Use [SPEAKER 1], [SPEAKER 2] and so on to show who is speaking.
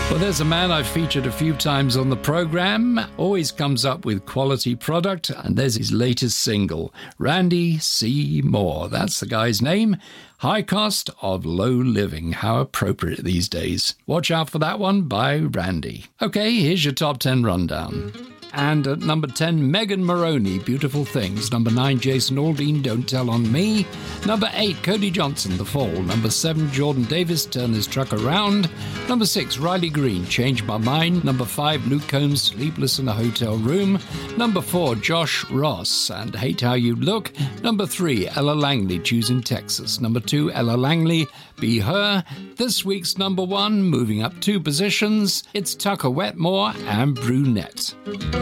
[SPEAKER 1] Well, there's a man I've featured a few times on the program, always comes up with quality product, and there's his latest single, Randy C. Moore. That's the guy's name. High Cost of Low Living. How appropriate these days. Watch out for that one by Randy. Okay, here's your top 10 rundown. And at number 10, Megan Moroney, Beautiful Things. Number 9, Jason Aldean, Don't Tell on Me. Number 8, Cody Johnson, The Fall. Number 7, Jordan Davis, Turn This Truck Around. Number 6, Riley Green, Change My Mind. Number 5, Luke Combs, Sleepless in a Hotel Room. Number 4, Josh Ross, and Hate How You Look. Number 3, Ella Langley, Choosing Texas. Number 2, Ella Langley, Be Her. This week's number 1, moving up 2 positions, it's Tucker Wetmore and Brunette.